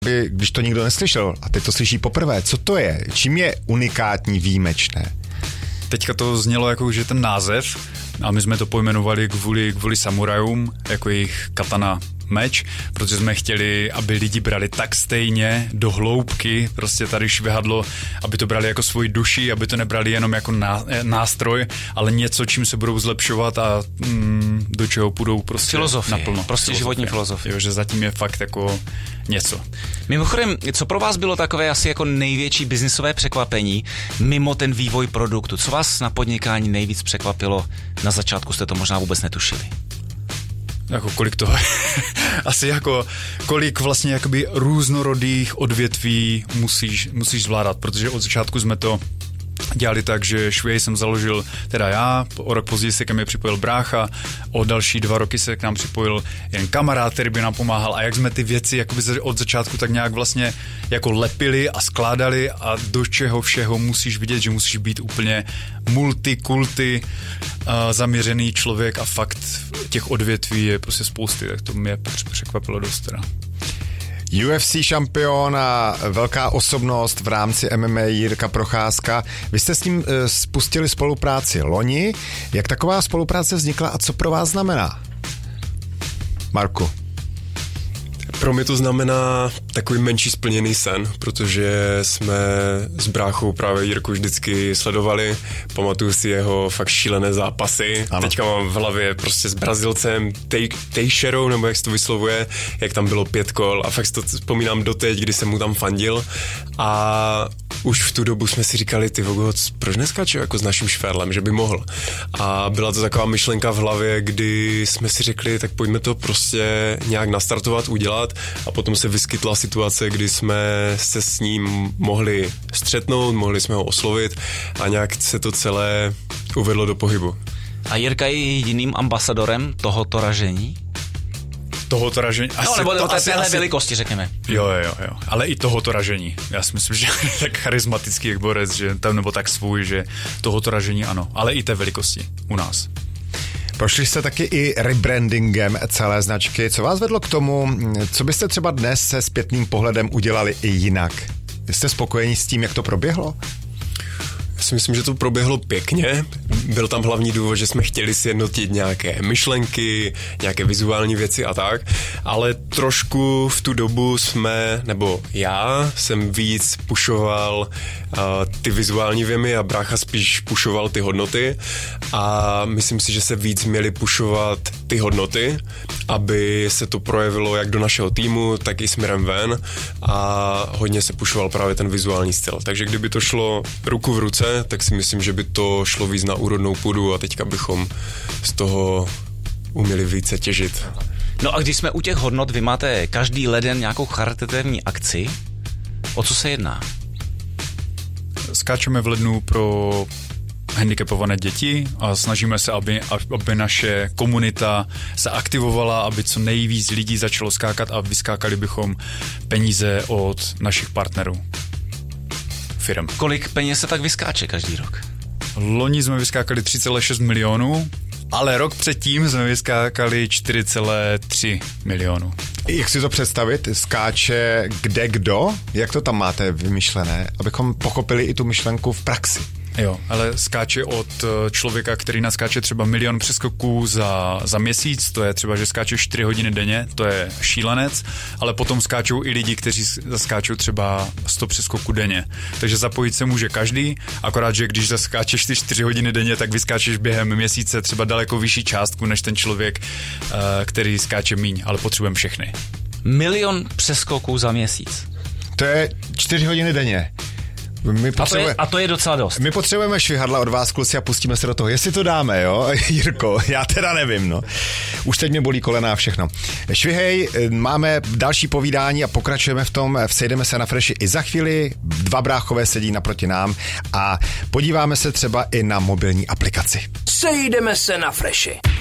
když to nikdo neslyšel a teď to slyší poprvé, co to je? Čím je unikátní, výjimečné? Teďka to znělo jako, že ten název, a my jsme to pojmenovali kvůli samurajům, jako jejich katana meč, protože jsme chtěli, aby lidi brali tak stejně do hloubky, prostě tady švihadlo, aby to brali jako svoji duši, aby to nebrali jenom jako nástroj, ale něco, čím se budou zlepšovat a do čeho půjdou prostě naplno. Prostě životní filozofie. Jo, že zatím je fakt jako něco. Mimochodem, co pro vás bylo takové asi jako největší biznisové překvapení mimo ten vývoj produktu? Co vás na podnikání nejvíc překvapilo? Na začátku jste to možná vůbec netušili. Jako kolik toho je? Asi jako kolik vlastně jakoby různorodých odvětví musíš zvládat, protože od začátku jsme to dělali tak, že švej jsem založil teda já, o rok později se ke mně připojil brácha, o další 2 roky se k nám připojil jen kamarád, který by nám pomáhal a jak jsme ty věci jakoby od začátku tak nějak vlastně jako lepili a skládali a do čeho všeho musíš vidět, že musíš být úplně multikulty zaměřený člověk a fakt těch odvětví je prostě spousty, tak to mě překvapilo dost teda. UFC šampion a velká osobnost v rámci MMA Jirka Procházka. Vy jste s ním spustili spolupráci loni. Jak taková spolupráce vznikla a co pro vás znamená? Marku. Pro mě to znamená takový menší splněný sen, protože jsme s bráchou právě Jirku vždycky sledovali, pamatuju si jeho fakt šílené zápasy. Ano. Teďka mám v hlavě prostě s Brazilcem Teixeirou, nebo jak se to vyslovuje, jak tam bylo 5 kol a fakt si to vzpomínám doteď, kdy jsem mu tam fandil a už v tu dobu jsme si říkali, ty vogo, proč neskáče jako s naším švérlem, že by mohl. A byla to taková myšlenka v hlavě, kdy jsme si řekli, tak pojďme to prostě nějak nastartovat, udělat a potom se vyskytla situace, kdy jsme se s ním mohli střetnout, mohli jsme ho oslovit a nějak se to celé uvedlo do pohybu. A Jirka je jediným ambasadorem tohoto ražení? Tohoto ražení. No, nebo téhle velikosti, řekněme. Jo. Ale i tohoto ražení. Já si myslím, že je tak charismatický jak borec, že tam nebo tak svůj, že tohoto ražení ano. Ale i té velikosti u nás. Prošli jste taky i rebrandingem celé značky. Co vás vedlo k tomu, co byste třeba dnes se zpětným pohledem udělali i jinak? Jste spokojení s tím, jak to proběhlo? Já si myslím, že to proběhlo pěkně. Byl tam hlavní důvod, že jsme chtěli sjednotit nějaké myšlenky, nějaké vizuální věci a tak, ale trošku v tu dobu já jsem víc pushoval ty vizuální věmy a brácha spíš pushoval ty hodnoty a myslím si, že se víc měli pushovat ty hodnoty, aby se to projevilo jak do našeho týmu, tak i směrem ven a hodně se pushoval právě ten vizuální styl. Takže kdyby to šlo ruku v ruce, tak si myslím, že by to šlo víc na úrodnou půdu a teďka bychom z toho uměli více těžit. No a když jsme u těch hodnot, vy máte každý leden nějakou charitativní akci. O co se jedná? Skáčeme v lednu pro handicapované děti a snažíme se, aby naše komunita se aktivovala, aby co nejvíc lidí začalo skákat a vyskákali bychom peníze od našich partnerů. Firm. Kolik peněz se tak vyskáče každý rok? Loni jsme vyskákali 3,6 milionů, ale rok předtím jsme vyskákali 4,3 milionů. Jak si to představit? Skáče kde kdo? Jak to tam máte vymyšlené? Abychom pochopili i tu myšlenku v praxi. Jo, ale skáče od člověka, který naskáče třeba 1 000 000 přeskoků za měsíc, to je třeba, že skáče 4 hodiny denně, to je šílenec, ale potom skáčou i lidi, kteří zaskáčou třeba 100 přeskoků denně. Takže zapojit se může každý, akorát, že když zaskáčeš ty 4 hodiny denně, tak vyskáčeš během měsíce třeba daleko vyšší částku, než ten člověk, který skáče míň, ale potřebujeme všechny. 1 000 000 přeskoků za měsíc. To je 4 hodiny denně. A to je docela dost. My potřebujeme švihadla od vás, kluci, a pustíme se do toho. Jestli to dáme, jo, Jirko, já teda nevím, no. Už teď mě bolí kolena a všechno. Švihej, máme další povídání a pokračujeme v tom, sejdeme se na Freši i za chvíli, 2 bráchové sedí naproti nám a podíváme se třeba i na mobilní aplikaci. Sejdeme se na Freši.